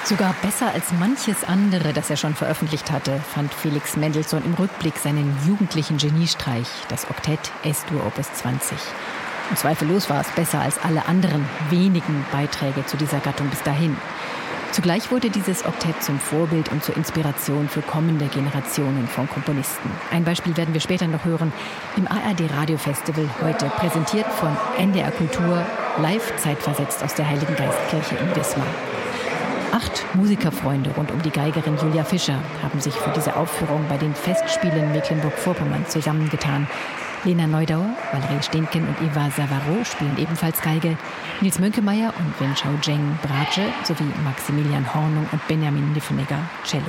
Sogar besser als manches andere, das er schon veröffentlicht hatte, fand Felix Mendelssohn im Rückblick seinen jugendlichen Geniestreich, das Oktett S-Dur Opus 20. Und zweifellos war es besser als alle anderen wenigen Beiträge zu dieser Gattung bis dahin. Zugleich wurde dieses Oktett zum Vorbild und zur Inspiration für kommende Generationen von Komponisten. Ein Beispiel werden wir später noch hören im ARD-Radio-Festival, heute präsentiert von NDR Kultur, live zeitversetzt aus der Heiligen Geistkirche in Wismar. 8 Musikerfreunde rund um die Geigerin Julia Fischer haben sich für diese Aufführung bei den Festspielen Mecklenburg-Vorpommern zusammengetan. Lena Neudauer, Valerie Steenken und Eva Savaro spielen ebenfalls Geige, Nils Mönkemeyer und Wenchao Zheng Bratsche sowie Maximilian Hornung und Benjamin Niffenegger Cello.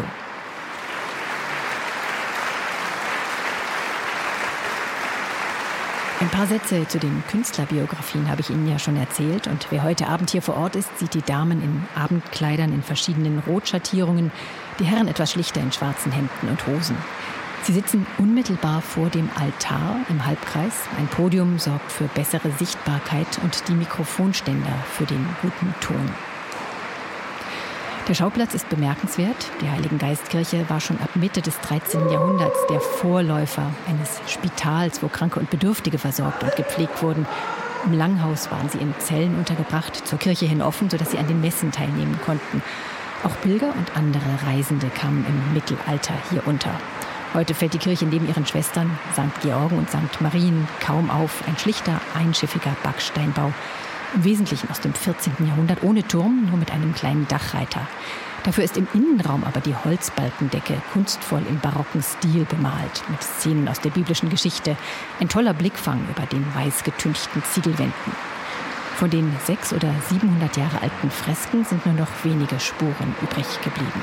Ein paar Sätze zu den Künstlerbiografien habe ich Ihnen ja schon erzählt. Und wer heute Abend hier vor Ort ist, sieht die Damen in Abendkleidern in verschiedenen Rotschattierungen, die Herren etwas schlichter in schwarzen Hemden und Hosen. Sie sitzen unmittelbar vor dem Altar im Halbkreis. Ein Podium sorgt für bessere Sichtbarkeit und die Mikrofonständer für den guten Ton. Der Schauplatz ist bemerkenswert. Die Heiligen Geistkirche war schon ab Mitte des 13. Jahrhunderts der Vorläufer eines Spitals, wo Kranke und Bedürftige versorgt und gepflegt wurden. Im Langhaus waren sie in Zellen untergebracht, zur Kirche hin offen, sodass sie an den Messen teilnehmen konnten. Auch Pilger und andere Reisende kamen im Mittelalter hier unter. Heute fällt die Kirche neben ihren Schwestern St. Georgen und St. Marien kaum auf. Ein schlichter, einschiffiger Backsteinbau. Im Wesentlichen aus dem 14. Jahrhundert, ohne Turm, nur mit einem kleinen Dachreiter. Dafür ist im Innenraum aber die Holzbalkendecke kunstvoll im barocken Stil bemalt, mit Szenen aus der biblischen Geschichte. Ein toller Blickfang über den weiß getünchten Ziegelwänden. Von den 600 oder 700 Jahre alten Fresken sind nur noch wenige Spuren übrig geblieben.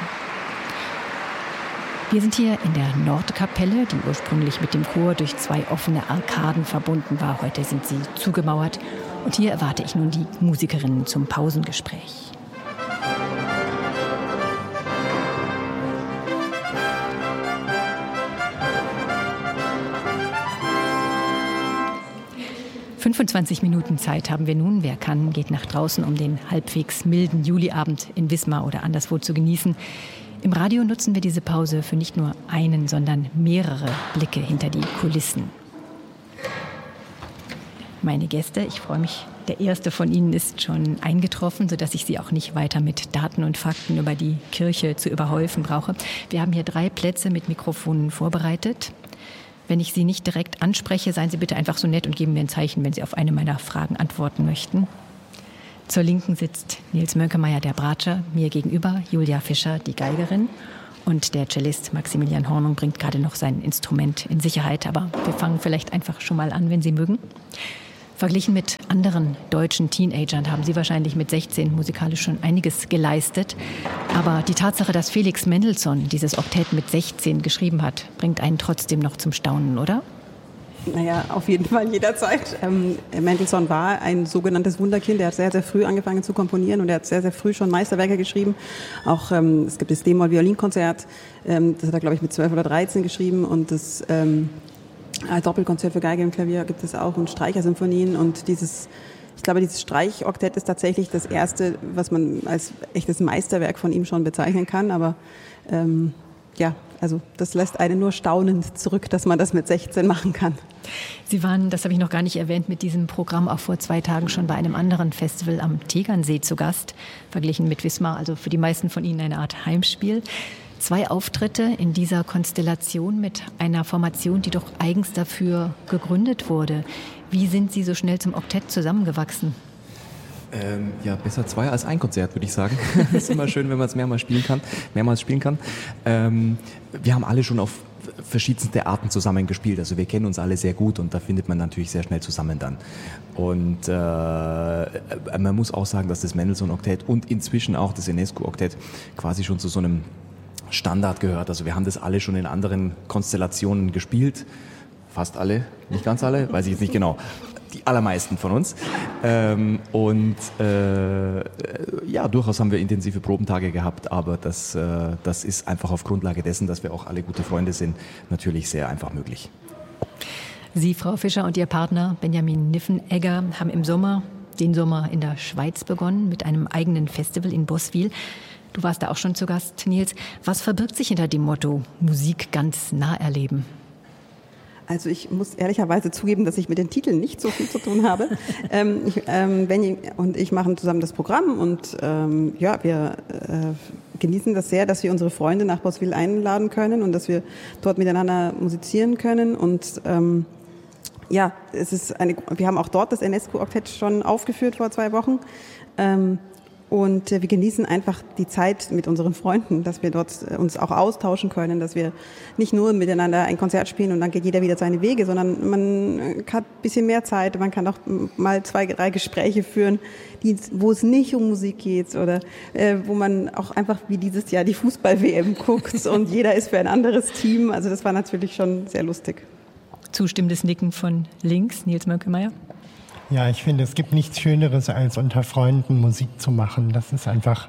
Wir sind hier in der Nordkapelle, die ursprünglich mit dem Chor durch 2 offene Arkaden verbunden war. Heute sind sie zugemauert. Und hier erwarte ich nun die Musikerinnen zum Pausengespräch. ...25 Minuten Zeit haben wir nun. Wer kann, geht nach draußen, um den halbwegs milden Juliabend in Wismar oder anderswo zu genießen. Im Radio nutzen wir diese Pause für nicht nur einen, sondern mehrere Blicke hinter die Kulissen. Meine Gäste, ich freue mich, der erste von Ihnen ist schon eingetroffen, sodass ich Sie auch nicht weiter mit Daten und Fakten über die Kirche zu überhäufen brauche. Wir haben hier 3 Plätze mit Mikrofonen vorbereitet. Wenn ich Sie nicht direkt anspreche, seien Sie bitte einfach so nett und geben mir ein Zeichen, wenn Sie auf eine meiner Fragen antworten möchten. Zur Linken sitzt Nils Mönkemeyer, der Bratscher, mir gegenüber Julia Fischer, die Geigerin. Und der Cellist Maximilian Hornung bringt gerade noch sein Instrument in Sicherheit. Aber wir fangen vielleicht einfach schon mal an, wenn Sie mögen. Verglichen mit anderen deutschen Teenagern haben Sie wahrscheinlich mit 16 musikalisch schon einiges geleistet. Aber die Tatsache, dass Felix Mendelssohn dieses Oktett mit 16 geschrieben hat, bringt einen trotzdem noch zum Staunen, oder? Naja, auf jeden Fall jederzeit. Mendelssohn war ein sogenanntes Wunderkind. Er hat sehr, sehr früh angefangen zu komponieren und er hat sehr, sehr früh schon Meisterwerke geschrieben. Auch es gibt das D-Moll-Violinkonzert, das hat er, glaube ich, mit 12 oder 13 geschrieben und das Doppelkonzert für Geige und Klavier gibt es auch und Streichersinfonien und dieses Streichoktett ist tatsächlich das erste, was man als echtes Meisterwerk von ihm schon bezeichnen kann, aber also das lässt einen nur staunend zurück, dass man das mit 16 machen kann. Sie waren, das habe ich noch gar nicht erwähnt, mit diesem Programm auch vor 2 Tagen schon bei einem anderen Festival am Tegernsee zu Gast, verglichen mit Wismar, also für die meisten von Ihnen eine Art Heimspiel. 2 Auftritte in dieser Konstellation mit einer Formation, die doch eigens dafür gegründet wurde. Wie sind Sie so schnell zum Oktett zusammengewachsen? Besser 2 als ein Konzert, würde ich sagen. Es ist immer schön, wenn man es mehrmals spielen kann. Wir haben alle schon auf verschiedenste Arten zusammen gespielt. Also wir kennen uns alle sehr gut und da findet man natürlich sehr schnell zusammen dann. Und man muss auch sagen, dass das Mendelssohn-Oktett und inzwischen auch das Enescu-Oktett quasi schon zu so einem Standard gehört. Also wir haben das alle schon in anderen Konstellationen gespielt. Fast alle, nicht ganz alle, weiß ich jetzt nicht genau. Die allermeisten von uns. Durchaus haben wir intensive Probentage gehabt, aber das ist einfach auf Grundlage dessen, dass wir auch alle gute Freunde sind, natürlich sehr einfach möglich. Sie, Frau Fischer, und Ihr Partner Benjamin Niffenegger haben den Sommer in der Schweiz begonnen mit einem eigenen Festival in Boswil. Du warst da auch schon zu Gast, Nils. Was verbirgt sich hinter dem Motto Musik ganz nah erleben? Also ich muss ehrlicherweise zugeben, dass ich mit den Titeln nicht so viel zu tun habe. Benny und ich machen zusammen das Programm und wir genießen das sehr, dass wir unsere Freunde nach Boswil einladen können und dass wir dort miteinander musizieren können. Und wir haben auch dort das Enescu-Oktett schon aufgeführt vor 2 Wochen. Und wir genießen einfach die Zeit mit unseren Freunden, dass wir dort uns auch austauschen können, dass wir nicht nur miteinander ein Konzert spielen und dann geht jeder wieder seine Wege, sondern man hat ein bisschen mehr Zeit, man kann auch mal 2, 3 Gespräche führen, wo es nicht um Musik geht oder wo man auch einfach wie dieses Jahr die Fußball-WM guckt und jeder ist für ein anderes Team. Also das war natürlich schon sehr lustig. Zustimmendes Nicken von links, Nils Mönkemeyer. Ja, ich finde, es gibt nichts Schöneres, als unter Freunden Musik zu machen. Das ist einfach,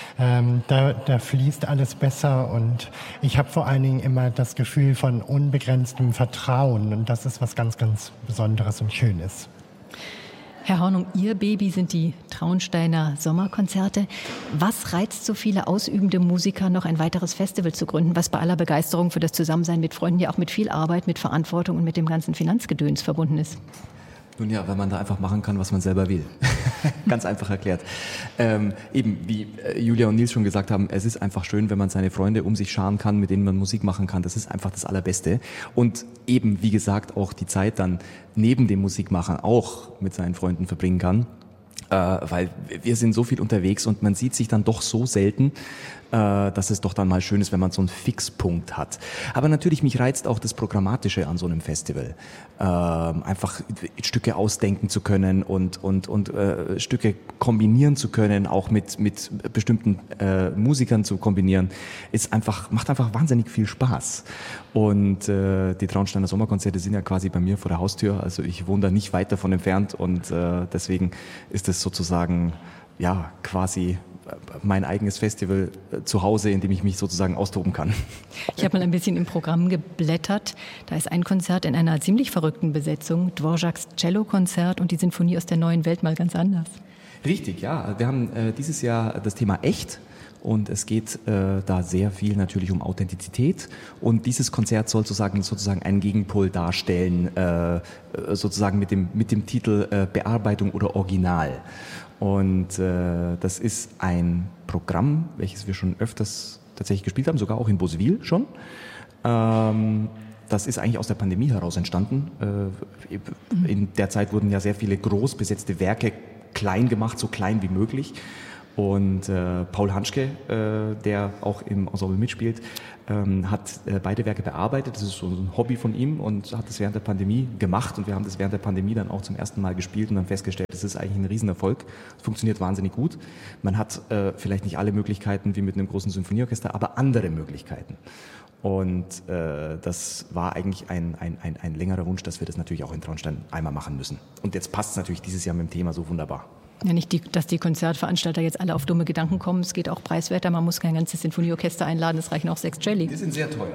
da fließt alles besser und ich habe vor allen Dingen immer das Gefühl von unbegrenztem Vertrauen und das ist was ganz, ganz Besonderes und Schönes. Herr Hornung, Ihr Baby sind die Traunsteiner Sommerkonzerte. Was reizt so viele ausübende Musiker, noch ein weiteres Festival zu gründen, was bei aller Begeisterung für das Zusammensein mit Freunden ja auch mit viel Arbeit, mit Verantwortung und mit dem ganzen Finanzgedöns verbunden ist? Nun ja, weil man da einfach machen kann, was man selber will. Ganz einfach erklärt. Eben, wie Julia und Nils schon gesagt haben, es ist einfach schön, wenn man seine Freunde um sich scharen kann, mit denen man Musik machen kann. Das ist einfach das Allerbeste. Und eben, wie gesagt, auch die Zeit dann neben dem Musikmachen auch mit seinen Freunden verbringen kann. Weil wir sind so viel unterwegs und man sieht sich dann doch so selten, dass es doch dann mal schön ist, wenn man so einen Fixpunkt hat. Aber natürlich, mich reizt auch das Programmatische an so einem Festival. Einfach Stücke ausdenken zu können und Stücke kombinieren zu können, auch mit bestimmten Musikern zu kombinieren, macht einfach wahnsinnig viel Spaß. Und die Traunsteiner Sommerkonzerte sind ja quasi bei mir vor der Haustür, also ich wohne da nicht weit davon entfernt und deswegen ist es sozusagen ja quasi mein eigenes Festival zu Hause, in dem ich mich sozusagen austoben kann. Ich habe mal ein bisschen im Programm geblättert. Da ist ein Konzert in einer ziemlich verrückten Besetzung, Dvořáks Cello-Konzert und die Sinfonie aus der neuen Welt mal ganz anders. Richtig, ja. Wir haben dieses Jahr das Thema echt. Und es geht da sehr viel natürlich um Authentizität. Und dieses Konzert soll sozusagen einen Gegenpol darstellen, sozusagen mit dem Titel Bearbeitung oder Original. Und das ist ein Programm, welches wir schon öfters tatsächlich gespielt haben, sogar auch in Boswil schon. Das ist eigentlich aus der Pandemie heraus entstanden. In der Zeit wurden ja sehr viele groß besetzte Werke klein gemacht, so klein wie möglich. Und Paul Hanschke, der auch im Ensemble mitspielt, hat beide Werke bearbeitet. Das ist so ein Hobby von ihm und hat das während der Pandemie gemacht. Und wir haben das während der Pandemie dann auch zum ersten Mal gespielt und dann festgestellt, das ist eigentlich ein Riesenerfolg. Es funktioniert wahnsinnig gut. Man hat vielleicht nicht alle Möglichkeiten wie mit einem großen Symphonieorchester, aber andere Möglichkeiten. Und das war eigentlich ein längerer Wunsch, dass wir das natürlich auch in Traunstein einmal machen müssen. Und jetzt passt es natürlich dieses Jahr mit dem Thema so wunderbar. Ja, nicht, dass die Konzertveranstalter jetzt alle auf dumme Gedanken kommen. Es geht auch preiswerter. Man muss kein ganzes Sinfonieorchester einladen. Es reichen auch 6 Celli. Die sind sehr teuer.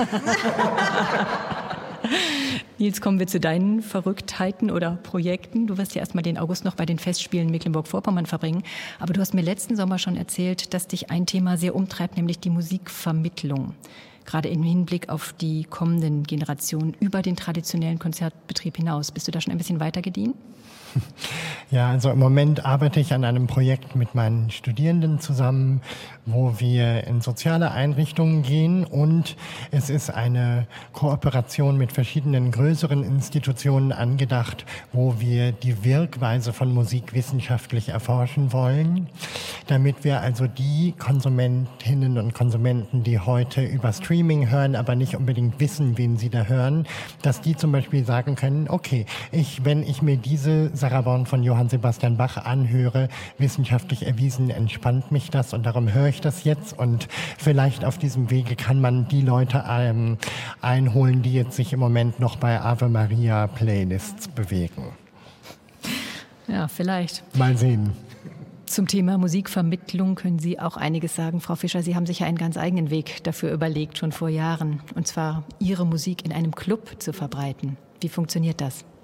Nils, kommen wir zu deinen Verrücktheiten oder Projekten. Du wirst ja erstmal den August noch bei den Festspielen Mecklenburg-Vorpommern verbringen. Aber du hast mir letzten Sommer schon erzählt, dass dich ein Thema sehr umtreibt, nämlich die Musikvermittlung. Gerade im Hinblick auf die kommenden Generationen über den traditionellen Konzertbetrieb hinaus. Bist du da schon ein bisschen weiter gediehen? Ja, also im Moment arbeite ich an einem Projekt mit meinen Studierenden zusammen, wo wir in soziale Einrichtungen gehen und es ist eine Kooperation mit verschiedenen größeren Institutionen angedacht, wo wir die Wirkweise von Musik wissenschaftlich erforschen wollen, damit wir also die Konsumentinnen und Konsumenten, die heute über Streaming hören, aber nicht unbedingt wissen, wen sie da hören, dass die zum Beispiel sagen können, okay, wenn ich mir diese Sarabande von Johann Sebastian Bach anhöre, wissenschaftlich erwiesen, entspannt mich das und darum höre ich das jetzt und vielleicht auf diesem Wege kann man die Leute einholen, die jetzt sich im Moment noch bei Ave Maria Playlists bewegen. Ja, vielleicht. Mal sehen. Zum Thema Musikvermittlung können Sie auch einiges sagen, Frau Fischer. Sie haben sich ja einen ganz eigenen Weg dafür überlegt, schon vor Jahren, und zwar Ihre Musik in einem Club zu verbreiten. Wie funktioniert das?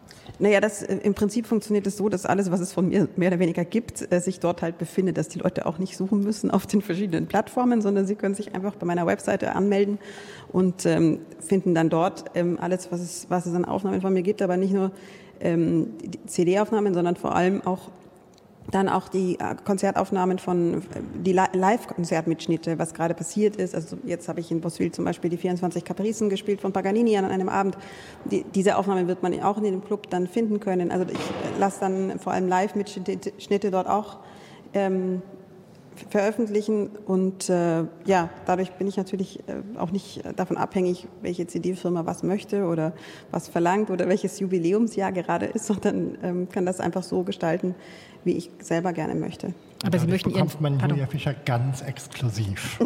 Naja, im Prinzip funktioniert es so, dass alles, was es von mir mehr oder weniger gibt, sich dort halt befindet, dass die Leute auch nicht suchen müssen auf den verschiedenen Plattformen, sondern sie können sich einfach bei meiner Webseite anmelden und finden dann dort alles, was es an Aufnahmen von mir gibt, aber nicht nur die CD-Aufnahmen, sondern vor allem auch dann auch die Konzertaufnahmen von die Live-Konzertmitschnitte, was gerade passiert ist. Also jetzt habe ich in Boswil zum Beispiel die 24 Capricen gespielt von Paganini an einem Abend. Diese Aufnahmen wird man auch in dem Club dann finden können. Also ich lasse dann vor allem Live-Mitschnitte dort auch veröffentlichen und dadurch bin ich natürlich auch nicht davon abhängig, welche CD-Firma was möchte oder was verlangt oder welches Jubiläumsjahr gerade ist, sondern kann das einfach so gestalten, wie ich selber gerne möchte. Aber Sie möchten bekommt man Julia Fischer ganz exklusiv.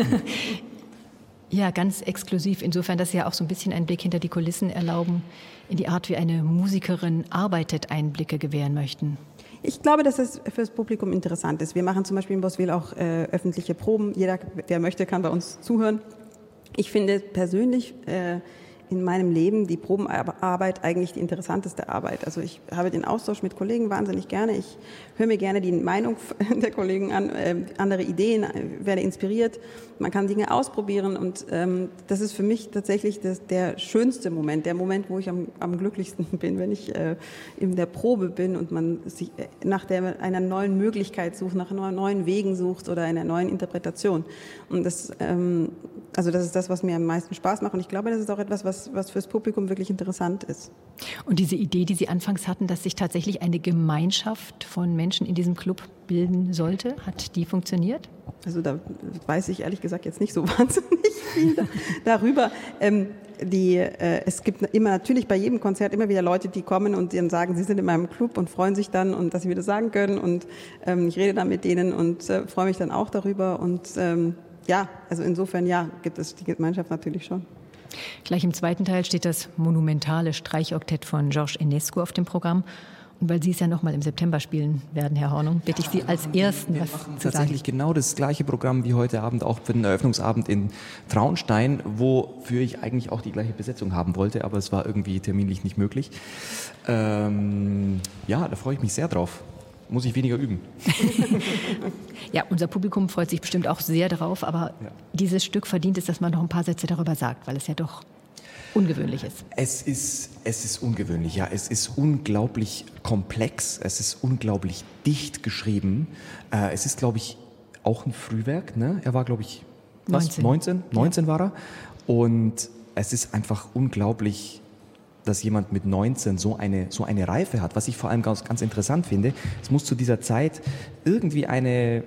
Ja, ganz exklusiv, insofern, dass Sie ja auch so ein bisschen einen Blick hinter die Kulissen erlauben, in die Art, wie eine Musikerin arbeitet, Einblicke gewähren möchten. Ich glaube, dass es für das Publikum interessant ist. Wir machen zum Beispiel in Boswil auch öffentliche Proben. Jeder, der möchte, kann bei uns zuhören. Ich finde persönlich in meinem Leben die Probenarbeit eigentlich die interessanteste Arbeit. Also ich habe den Austausch mit Kollegen wahnsinnig gerne. Ich höre mir gerne die Meinung der Kollegen an, andere Ideen, werde inspiriert. Man kann Dinge ausprobieren und das ist für mich tatsächlich der schönste Moment, der Moment, wo ich am glücklichsten bin, wenn ich in der Probe bin und man sich nach einer neuen Möglichkeit sucht, nach neuen Wegen sucht oder einer neuen Interpretation. Und das ist das, was mir am meisten Spaß macht und ich glaube, das ist auch etwas, was fürs Publikum wirklich interessant ist. Und diese Idee, die Sie anfangs hatten, dass sich tatsächlich eine Gemeinschaft von Menschen in diesem Club bilden sollte, hat die funktioniert? Also da weiß ich ehrlich gesagt jetzt nicht so wahnsinnig viel darüber. Es gibt immer natürlich bei jedem Konzert immer wieder Leute, die kommen und dann sagen, sie sind in meinem Club und freuen sich dann und dass sie mir das sagen können und ich rede dann mit denen und freue mich dann auch darüber und also insofern gibt es die Gemeinschaft natürlich schon. Gleich im zweiten Teil steht das monumentale Streichoktett von Georges Enescu auf dem Programm. Und weil Sie es ja noch mal im September spielen werden, Herr Hornung, bitte ich Sie als Ersten was zu sagen. Tatsächlich genau das gleiche Programm wie heute Abend auch für den Eröffnungsabend in Traunstein, wofür ich eigentlich auch die gleiche Besetzung haben wollte, aber es war irgendwie terminlich nicht möglich. Da freue ich mich sehr drauf. Muss ich weniger üben. Ja, unser Publikum freut sich bestimmt auch sehr darauf, aber dieses Stück verdient es, dass man noch ein paar Sätze darüber sagt, weil es ja doch ungewöhnlich ist. Es ist ungewöhnlich, ja. Es ist unglaublich komplex, es ist unglaublich dicht geschrieben. Es ist, glaube ich, auch ein Frühwerk, ne? Er war, glaube ich, 19 war er. Und es ist einfach unglaublich, dass jemand mit 19 so eine Reife hat. Was ich vor allem ganz interessant finde, es muss zu dieser Zeit irgendwie eine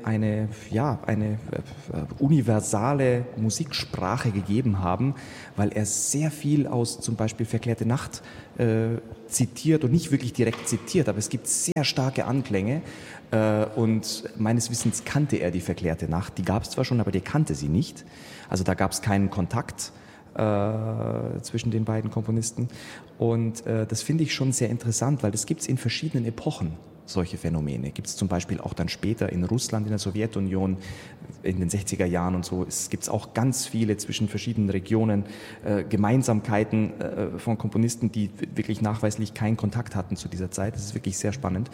universale Musiksprache gegeben haben, weil er sehr viel aus zum Beispiel Verklärte Nacht zitiert und nicht wirklich direkt zitiert, aber es gibt sehr starke Anklänge und meines Wissens kannte er die Verklärte Nacht. Die gab es zwar schon, aber der kannte sie nicht. Also da gab es keinen Kontakt zwischen den beiden Komponisten. Und das finde ich schon sehr interessant, weil das gibt es in verschiedenen Epochen, solche Phänomene. Gibt es zum Beispiel auch dann später in Russland, in der Sowjetunion, in den 60er Jahren und so. Es gibt auch ganz viele zwischen verschiedenen Regionen Gemeinsamkeiten von Komponisten, die wirklich nachweislich keinen Kontakt hatten zu dieser Zeit. Das ist wirklich sehr spannend.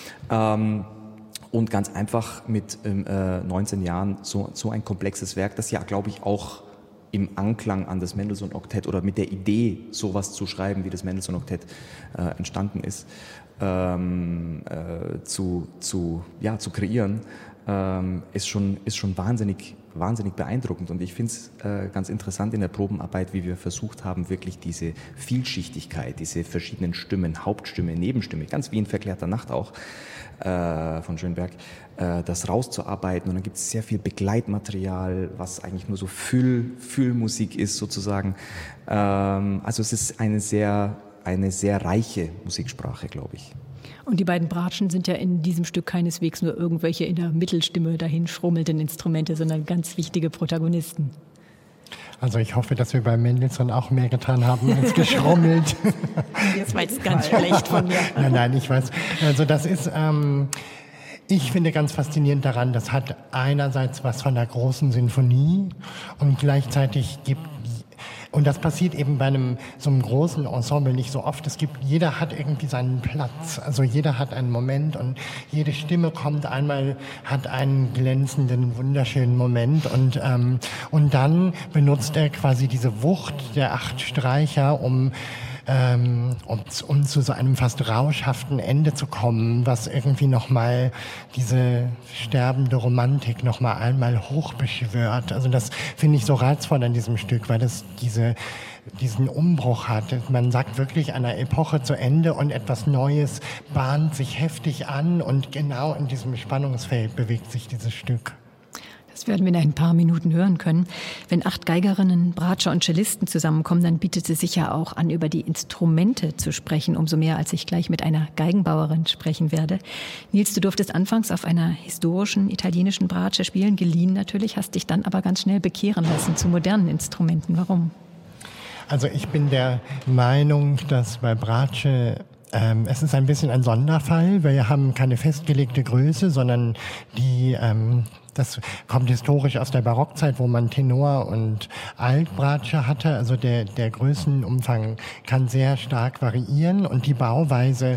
Und ganz einfach mit 19 Jahren so ein komplexes Werk, das ja, glaube ich, auch im Anklang an das Mendelssohn-Oktett oder mit der Idee, sowas zu schreiben, wie das Mendelssohn-Oktett entstanden ist, zu kreieren, ist schon wahnsinnig beeindruckend. Und ich finde es ganz interessant in der Probenarbeit, wie wir versucht haben, wirklich diese Vielschichtigkeit, diese verschiedenen Stimmen, Hauptstimme, Nebenstimme, ganz wie in Verklärter Nacht auch, von Schönberg, das rauszuarbeiten. Und dann gibt es sehr viel Begleitmaterial, was eigentlich nur so Füllmusik ist sozusagen. Also es ist eine sehr reiche Musiksprache, glaube ich. Und die beiden Bratschen sind ja in diesem Stück keineswegs nur irgendwelche in der Mittelstimme dahin schrummelnden Instrumente, sondern ganz wichtige Protagonisten. Also ich hoffe, dass wir bei Mendelssohn auch mehr getan haben als geschrummelt. Das war jetzt ganz schlecht von mir. Nein, ich weiß. Also das ist, ich finde ganz faszinierend daran, das hat einerseits was von der großen Sinfonie und gleichzeitig Und das passiert eben bei so einem großen Ensemble nicht so oft. Jeder hat irgendwie seinen Platz. Also jeder hat einen Moment und jede Stimme kommt einmal, hat einen glänzenden, wunderschönen Moment und dann benutzt er quasi diese Wucht der 8 Streicher, um zu so einem fast rauschhaften Ende zu kommen, was irgendwie nochmal diese sterbende Romantik nochmal einmal hochbeschwört. Also das finde ich so reizvoll an diesem Stück, weil das diesen Umbruch hat. Man sagt wirklich einer Epoche zu Ende und etwas Neues bahnt sich heftig an und genau in diesem Spannungsfeld bewegt sich dieses Stück. Das werden wir in ein paar Minuten hören können. Wenn 8 Geigerinnen, Bratscher und Cellisten zusammenkommen, dann bietet es sich ja auch an, über die Instrumente zu sprechen, umso mehr, als ich gleich mit einer Geigenbauerin sprechen werde. Nils, du durftest anfangs auf einer historischen italienischen Bratsche spielen, geliehen natürlich, hast dich dann aber ganz schnell bekehren lassen zu modernen Instrumenten. Warum? Also ich bin der Meinung, dass bei Bratsche es ist ein bisschen ein Sonderfall. Wir haben keine festgelegte Größe, sondern das kommt historisch aus der Barockzeit, wo man Tenor- und Altbratsche hatte. Also der Größenumfang kann sehr stark variieren und die Bauweise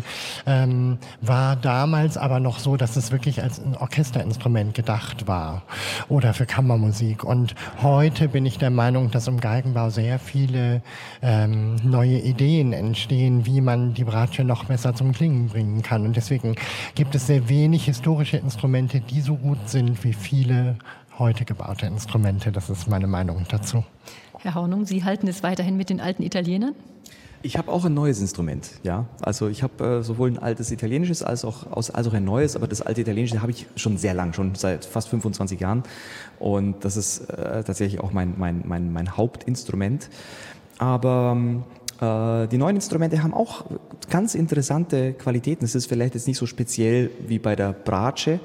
war damals aber noch so, dass es wirklich als ein Orchesterinstrument gedacht war oder für Kammermusik. Und heute bin ich der Meinung, dass im Geigenbau sehr viele neue Ideen entstehen, wie man die Bratsche noch besser zum Klingen bringen kann. Und deswegen gibt es sehr wenig historische Instrumente, die so gut sind wie viele heute gebaute Instrumente. Das ist meine Meinung dazu. Herr Hornung, Sie halten es weiterhin mit den alten Italienern? Ich habe auch ein neues Instrument, ja. Also ich habe sowohl ein altes italienisches als auch ein neues, aber das alte italienische habe ich schon sehr lang, schon seit fast 25 Jahren. Und das ist tatsächlich auch mein Hauptinstrument. Aber die neuen Instrumente haben auch ganz interessante Qualitäten. Es ist vielleicht jetzt nicht so speziell wie bei der Bratsche,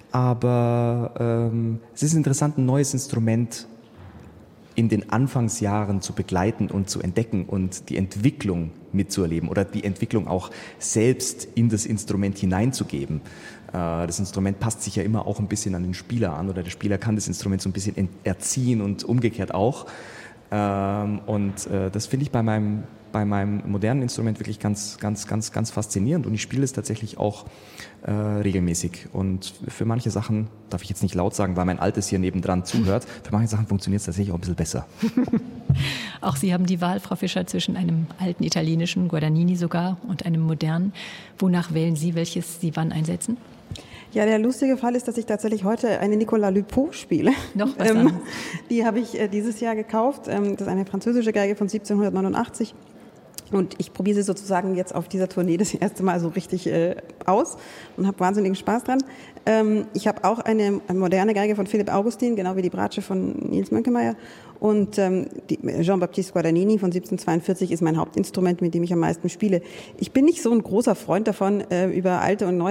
aber es ist interessant, ein neues Instrument in den Anfangsjahren zu begleiten und zu entdecken und die Entwicklung mitzuerleben oder die Entwicklung auch selbst in das Instrument hineinzugeben. Das Instrument passt sich ja immer auch ein bisschen an den Spieler an oder der Spieler kann das Instrument so ein bisschen erziehen und umgekehrt auch. Das finde ich bei meinem modernen Instrument wirklich ganz faszinierend und ich spiele es tatsächlich auch regelmäßig und für manche Sachen, darf ich jetzt nicht laut sagen, weil mein Altes hier nebendran zuhört, für manche Sachen funktioniert es tatsächlich auch ein bisschen besser. Auch Sie haben die Wahl, Frau Fischer, zwischen einem alten italienischen, Guadagnini sogar, und einem modernen. Wonach wählen Sie, welches Sie wann einsetzen? Ja, der lustige Fall ist, dass ich tatsächlich heute eine Nicolas Lupeau spiele. Noch was anderes. Die habe ich dieses Jahr gekauft. Das ist eine französische Geige von 1789. Und ich probiere sie sozusagen jetzt auf dieser Tournee das erste Mal so richtig aus und habe wahnsinnigen Spaß dran. Ich habe auch eine moderne Geige von Philipp Augustin, genau wie die Bratsche von Nils Mönkemeyer. Und Jean-Baptiste Guadagnini von 1742 ist mein Hauptinstrument, mit dem ich am meisten spiele. Ich bin nicht so ein großer Freund davon, über alte und neue